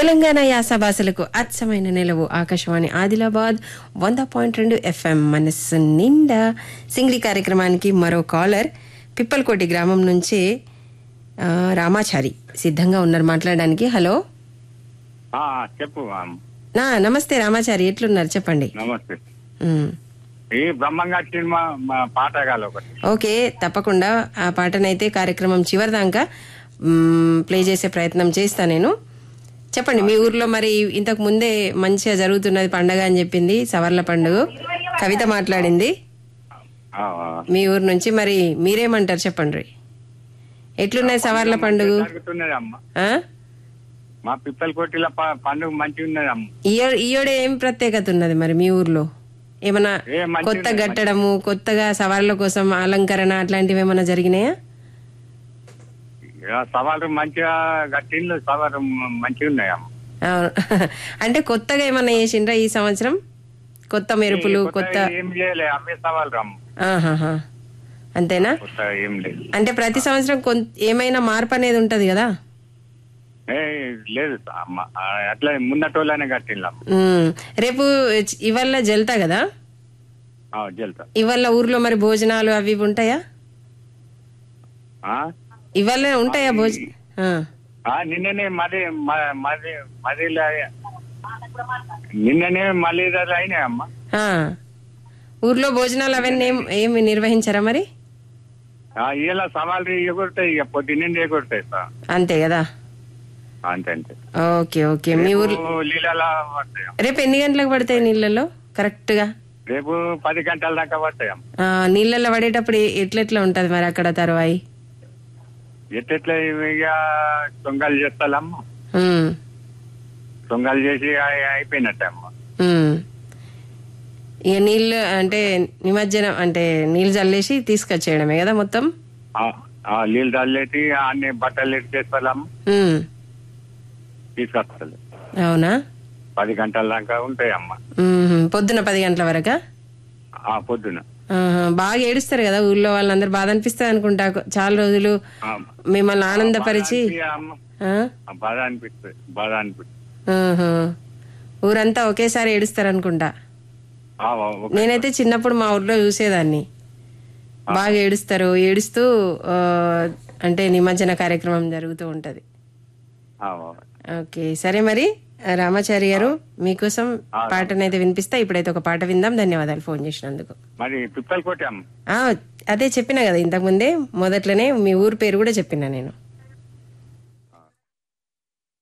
తెలంగాణ యాస భాషలకు అచ్చమైన నిలవు ఆకాశవాణి ఆదిలాబాద్ 100.2 FM మనస్సు నిండా సింగిడి కార్యక్రమానికి మరో కాలర్ పిప్పలకోటి గ్రామం నుంచి రామాచారి సిద్ధంగా ఉన్నారు మాట్లాడడానికి. హలో చెప్పు. నమస్తే రామాచారి, ఎట్లున్నారు చెప్పండి. నమస్తే. ఈ బ్రహ్మంగా సినిమా పాట కాదు ఒకటి. ఓకే, తప్పకుండా ఆ పాటనైతే కార్యక్రమం చివరిదాకా ప్లే చేసే ప్రయత్నం చేస్తా నేను. చెప్పండి, మీ ఊర్లో మరి ఇంతకు ముందే మంచిగా జరుగుతున్నది పండగ అని చెప్పింది, సవర్ల పండుగ కవిత మాట్లాడింది మీ ఊరు నుంచి. మరి మీరేమంటారు చెప్పండి, ఎట్లున్నది సవర్ల పండుగ? మా పిప్పలకోటిలో పండుగ మంచిగా ఉన్నది అమ్మ. ఈయోడే ఏం ప్రత్యేకత ఉన్నది మరి మీ ఊర్లో? ఏమన్నా కొత్త గట్టడము, కొత్తగా సవాళ్ళ కోసం అలంకరణ అట్లాంటివి ఏమన్నా జరిగినాయా? సవాళ్ళు మంచిగా గట్టిండ్లు, సవాళ్ళు మంచిగా ఉన్నాయమ్మ. అంటే కొత్తగా ఏమన్నా చేసిండ్రా ఈ సంవత్సరం? కొత్త మెరుపులు కొత్త ఏం చేయలే, అవే సవాళ్ళు రమ్మ. అంతేనా? ఏం లేదు. అంటే ప్రతి సంవత్సరం ఏమైనా మార్పు అనేది ఉంటది కదా? లేదు అమ్మ, అట్లా మున్నటోళ్ళనే కట్టిండ్ల. రేపు ఇవాళ జల్తా కదా? జల్తా. ఇవాళ ఊర్లో మరి భోజనాలు అవి ఉంటాయా? ఇవాళ ఉంటాయా నిన్ననే నిన్ననే మళ్ళీ అయినాయమ్మా. ఊర్లో భోజనాలు అవన్నీ ఏమి నిర్వహించారా మరి? ఇలా సవాళ్ళు ఎగురుతాయి, ఇక పొద్దున్నే ఎగురుతాయి సార్. అంతే కదా? అంతే అంతే. Okay okay. మీ ఊర్లో నీళ్ళలా రేపు ఎన్ని గంటలకు పడతాయి నీళ్ళలో కరెక్ట్ గా? రేపు 10 గంటల దాకా పడతాయి. నీళ్ళల్లో పడేటప్పుడు ఎట్లెట్లా ఉంటది మరి అక్కడ తర్వాయి? ఎట్లా ఇక దొంగలు చేస్తాలమ్మ, దొంగలు చేసి అయిపోయినట్టే అమ్మ. ఇక నీళ్ళు అంటే నిమజ్జనం అంటే నీళ్ళు చల్లేసి తీసుకొచ్చేయడమే కదా మొత్తం? నీళ్ళు చల్లేసి అన్ని బట్టలు ఎట్టేస్తాలమ్మ, తీసుకొస్తాను. అవునా? 10 గంటల దాకా ఉంటాయి అమ్మ. పొద్దున 10 గంటల వరకా? పొద్దున. బాగా ఏడుస్తారు కదా ఊళ్ళో వాళ్ళందరూ, బాధ అనిపిస్తుంది అనుకుంటా. చాలా రోజులు మిమ్మల్ని ఆనందపరిచి బాధ అనిపిస్తుంది, బాధ అనిపిస్తుంది. ఊరంతా ఒకేసారి ఏడుస్తారు అనుకుంటా. నేనైతే చిన్నప్పుడు మా ఊర్లో చూసేదాన్ని, బాగా ఏడుస్తారు. ఏడుస్తూ అంటే నిమజ్జన కార్యక్రమం జరుగుతూ ఉంటది. ఓకే సరే, మరి రామాచారి గారు మీకోసం పాటనైతే వినిపిస్తా. ఇప్పుడైతే ఒక పాట విందాం. ధన్యవాదాలు ఫోన్ చేసినందుకు. అదే చెప్పినా కదా ఇంతకు ముందే, మొదట్లోనే మీ ఊరు పేరు కూడా చెప్పినా నేను.